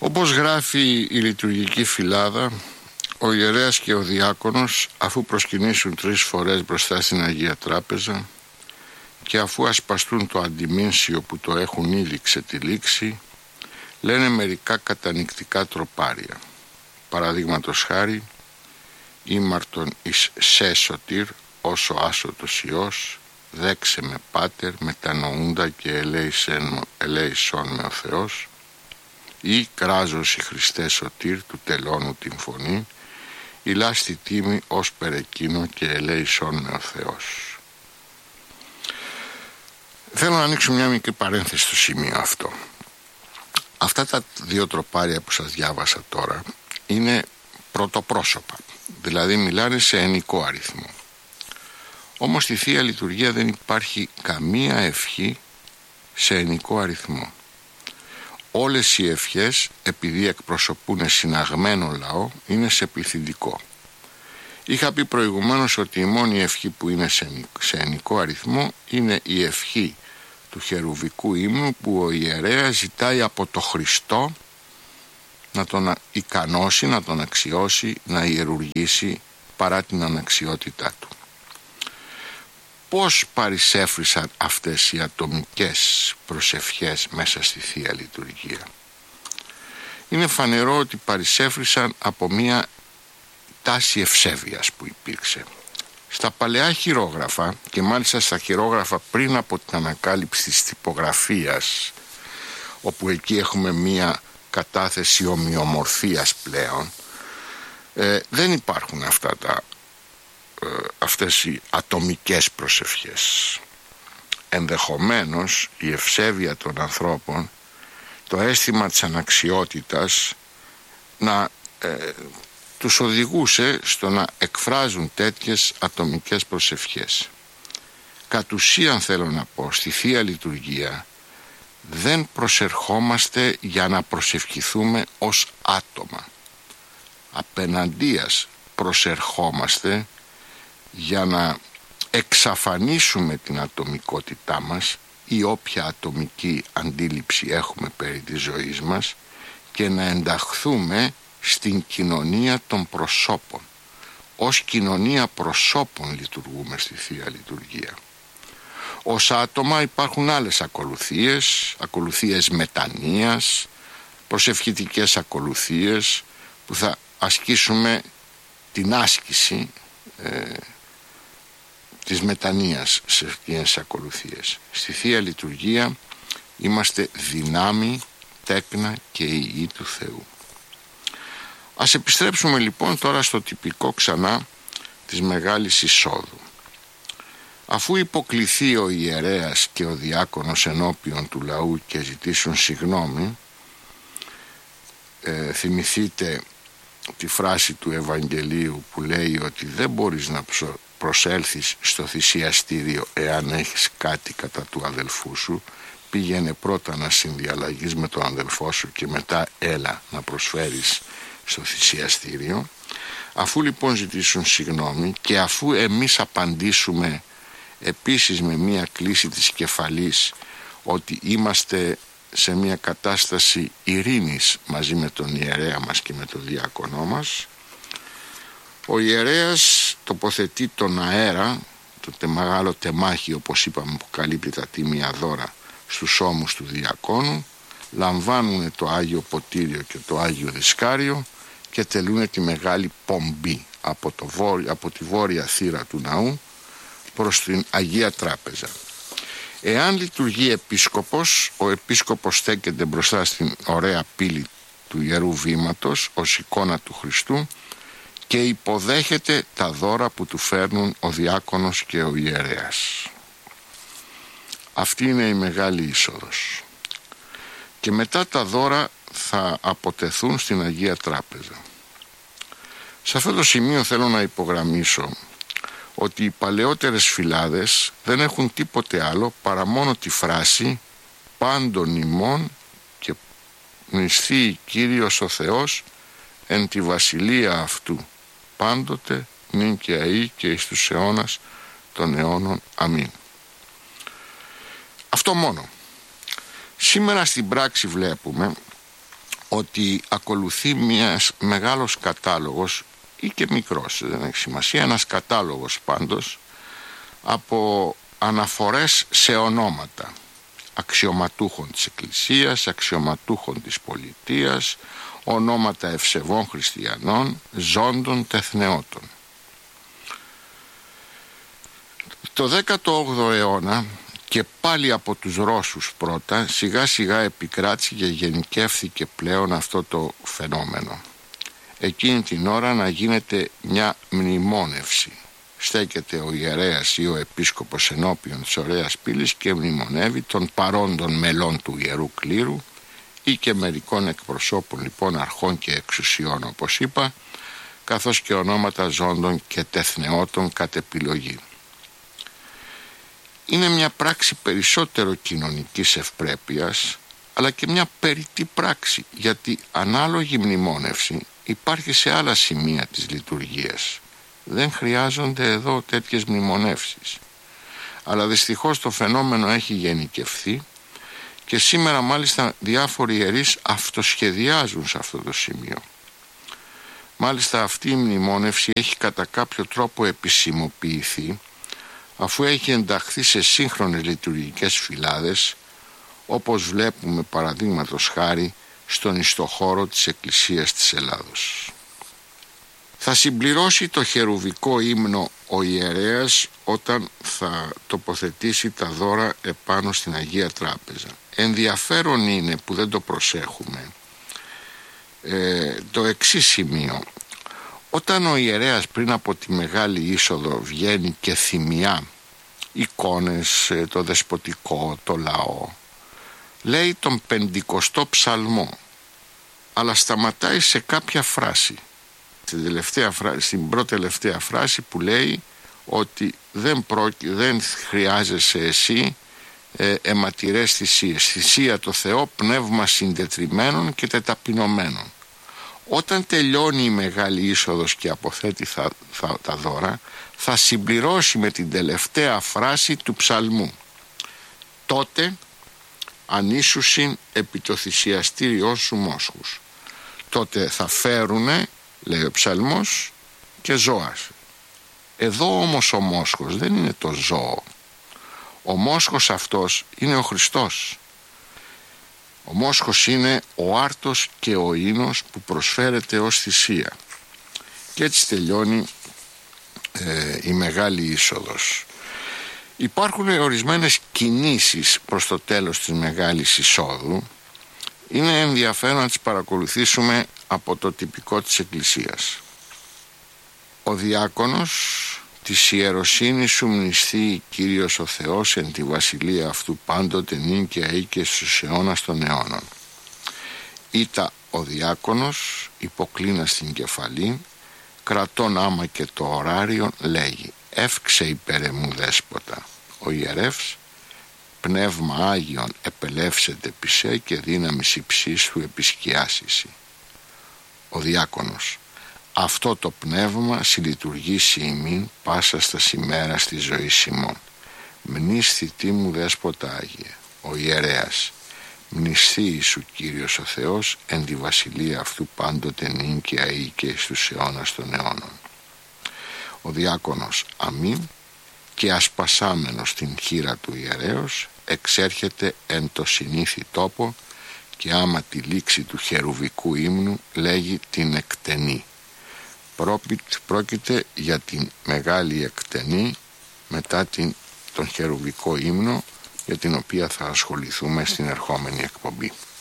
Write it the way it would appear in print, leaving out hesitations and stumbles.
Όπως γράφει η λειτουργική φυλάδα, ο ιερέας και ο διάκονος, αφού προσκυνήσουν 3 φορές μπροστά στην Αγία Τράπεζα και αφού ασπαστούν το αντιμήνσιο που το έχουν ήδη ξετυλίξει, λένε μερικά κατανυκτικά τροπάρια. Παραδείγματος χάρη, ήμαρτον εις σε σωτήρ, όσο άσωτος Υιός, δέξε με πάτερ, μετανοούντα και ελέησον με ο Θεός, ή κράζος η Χριστέ σωτήρ, του τελώνου την φωνή, ηλάς τη τίμη ως περεκείνο και ελέησον με ο Θεός. Θέλω να ανοίξω μια μικρή παρένθεση στο σημείο αυτό. Αυτά τα 2 τροπάρια που σας διάβασα τώρα είναι πρωτοπρόσωπα, δηλαδή μιλάνε σε ενικό αριθμό. Όμως στη Θεία Λειτουργία δεν υπάρχει καμία ευχή σε ενικό αριθμό. Όλες οι ευχές, επειδή εκπροσωπούν συναγμένο λαό, είναι σε πληθυντικό. Είχα πει προηγουμένως ότι η μόνη ευχή που είναι σε ενικό αριθμό είναι η ευχή του χερουβικού ύμνου, που ο ιερέας ζητάει από το Χριστό να τον ικανώσει, να τον αξιώσει, να ιερουργήσει παρά την αναξιότητά του. Πώς παρισέφρισαν αυτές οι ατομικές προσευχές μέσα στη Θεία Λειτουργία? Είναι φανερό ότι παρισέφρισαν από μια τάση ευσέβειας που υπήρξε. Στα παλαιά χειρόγραφα, και μάλιστα στα χειρόγραφα πριν από την ανακάλυψη της τυπογραφίας, όπου εκεί έχουμε μια κατάθεση ομοιομορφίας πλέον, δεν υπάρχουν αυτές οι ατομικές προσευχές. Ενδεχομένως η ευσέβεια των ανθρώπων, το αίσθημα της αναξιότητας να τους οδηγούσε στο να εκφράζουν τέτοιες ατομικές προσευχές. Κατ' ουσίαν θέλω να πω, στη Θεία Λειτουργία δεν προσερχόμαστε για να προσευχηθούμε ως άτομα. Απέναντίας προσερχόμαστε για να εξαφανίσουμε την ατομικότητά μας ή όποια ατομική αντίληψη έχουμε περί της ζωής μας και να ενταχθούμε στην κοινωνία των προσώπων. Ως κοινωνία προσώπων λειτουργούμε στη Θεία Λειτουργία. Ως άτομα υπάρχουν άλλες ακολουθίες μετανοίας, προσευχητικές ακολουθίες που θα ασκήσουμε την άσκηση της μετανοίας σε αυτές ακολουθίες. Στη Θεία Λειτουργία είμαστε δυνάμει, τέκνα και ιη του Θεού. Ας επιστρέψουμε λοιπόν τώρα στο τυπικό ξανά της Μεγάλης Εισόδου. Αφού υποκληθεί ο ιερέας και ο διάκονος ενώπιον του λαού και ζητήσουν συγγνώμη, θυμηθείτε τη φράση του Ευαγγελίου που λέει ότι δεν μπορείς να προσέλθεις στο θυσιαστήριο εάν έχεις κάτι κατά του αδελφού σου. Πήγαινε πρώτα να συνδιαλλαγείς με τον αδελφό σου και μετά έλα να προσφέρεις στο θυσιαστήριο. Αφού λοιπόν ζητήσουν συγγνώμη και αφού εμείς απαντήσουμε επίσης με μια κλίση της κεφαλής ότι είμαστε σε μια κατάσταση ειρήνης μαζί με τον ιερέα μας και με τον διάκονό μας, ο ιερέας τοποθετεί τον αέρα, το μεγάλο τεμάχι όπως είπαμε που καλύπτει τα τίμια δώρα, στους ώμους του διακόνου, λαμβάνουν το Άγιο Ποτήριο και το Άγιο Δισκάριο και τελούν τη μεγάλη πομπή από τη βόρεια θύρα του ναού προς την Αγία Τράπεζα. Εάν λειτουργεί επίσκοπος, ο επίσκοπος στέκεται μπροστά στην ωραία πύλη του Ιερού Βήματος ως εικόνα του Χριστού και υποδέχεται τα δώρα που του φέρνουν ο διάκονος και ο ιερέας. Αυτή είναι η Μεγάλη Είσοδος. Και μετά τα δώρα θα αποτεθούν στην Αγία Τράπεζα. Σε αυτό το σημείο θέλω να υπογραμμίσω ότι οι παλαιότερες φυλάδες δεν έχουν τίποτε άλλο παρά μόνο τη φράση «Πάντων ημών και νηστεί Κύριος ο Θεός εν τη βασιλεία αυτού, πάντοτε νυν και αεί και εις τους αιώνας των αιώνων. Αμήν». Αυτό μόνο. Σήμερα στην πράξη βλέπουμε ότι ακολουθεί ένας μεγάλος κατάλογος ή και μικρός, δεν έχει σημασία, ένας κατάλογος πάντως από αναφορές σε ονόματα αξιωματούχων της Εκκλησίας, αξιωματούχων της πολιτείας, ονόματα ευσεβών χριστιανών, ζώντων, τεθνεώτων. Το 18ο αιώνα και πάλι από τους Ρώσους πρώτα σιγά σιγά επικράτησε και γενικεύθηκε πλέον αυτό το φαινόμενο. Εκείνη την ώρα να γίνεται μια μνημόνευση. Στέκεται ο ιερέας ή ο επίσκοπος ενώπιον της ωραίας πύλης και μνημονεύει των παρόντων μελών του Ιερού Κλήρου ή και μερικών εκπροσώπων λοιπόν αρχών και εξουσιών, όπως είπα, καθώς και ονόματα ζώντων και τεθνεώτων κατ' επιλογή. Είναι μια πράξη περισσότερο κοινωνικής ευπρέπειας, αλλά και μια περιττή πράξη, γιατί ανάλογη μνημόνευση υπάρχει σε άλλα σημεία της λειτουργίας. Δεν χρειάζονται εδώ τέτοιες μνημονεύσεις. Αλλά δυστυχώς το φαινόμενο έχει γενικευθεί και σήμερα μάλιστα διάφοροι ιερείς αυτοσχεδιάζουν σε αυτό το σημείο. Μάλιστα αυτή η μνημόνευση έχει κατά κάποιο τρόπο επισημοποιηθεί, αφού έχει ενταχθεί σε σύγχρονες λειτουργικές φυλάδες, όπως βλέπουμε παραδείγματος χάρη στον ιστοχώρο της Εκκλησίας της Ελλάδος. Θα συμπληρώσει το χερουβικό ύμνο ο ιερέας όταν θα τοποθετήσει τα δώρα επάνω στην Αγία Τράπεζα. Ενδιαφέρον είναι που δεν το προσέχουμε το εξής σημείο. Όταν ο ιερέας πριν από τη Μεγάλη Είσοδο βγαίνει και θυμιά εικόνες, το δεσποτικό, το λαό, λέει τον 50ο ψαλμό, αλλά σταματάει σε κάποια φράση, στην πρώτη τελευταία φράση που λέει ότι δεν χρειάζεσαι εσύ αιματηρές θυσίες, θυσία το Θεό, πνεύμα συντετριμμένων και τεταπεινωμένων. Όταν τελειώνει η Μεγάλη Είσοδος και αποθέτει τα δώρα, θα συμπληρώσει με την τελευταία φράση του ψαλμού. Τότε ανήσουσιν επί το θυσιαστήριό σου μόσχους. Τότε θα φέρουνε, λέει ο ψαλμός, και ζώα. Εδώ όμως ο μόσχος δεν είναι το ζώο. Ο μόσχος αυτός είναι ο Χριστός. Ο μόσχος είναι ο άρτος και ο ίνος που προσφέρεται ως θυσία. Και έτσι τελειώνει η Μεγάλη Είσοδος. Υπάρχουν ορισμένες κινήσεις προς το τέλος της Μεγάλης Εισόδου. Είναι ενδιαφέρον να τις παρακολουθήσουμε από το τυπικό της Εκκλησίας. Ο διάκονος της ιεροσύνης σου μνηστεί Κύριος ο Θεός εν τη βασιλεία αυτού πάντοτε νυν και αεί και στους αιώνας των αιώνων. Ήτα ο διάκονος υποκλίνα στην κεφαλή, κρατών άμα και το ωράριο λέγει «Εύξε υπερεμού δέσποτα». Ο ιερεύς πνεύμα Άγιον επελεύσεται πισέ και δύναμης υψής του επισκιάσιση. Ο διάκονος αυτό το πνεύμα συλλειτουργήσει ημίν πάσα στα ημέρα στη ζωή ημών. Μνήσθητή μου δέσποτα Άγιε. Ο ιερέας μνηστεί σου Κύριος ο Θεός εν τη βασιλεία αυτού πάντοτε νυν και αεί και στους αιώνας των αιώνων. Ο διάκονος αμήν και ασπασάμενος την χείρα του ιερέως εξέρχεται εν το συνήθι τόπο και άμα τη λήξη του χερουβικού ύμνου λέγει την εκτενή. Πρόκειται για την μεγάλη εκτενή μετά τον χερουβικό ύμνο, για την οποία θα ασχοληθούμε στην ερχόμενη εκπομπή.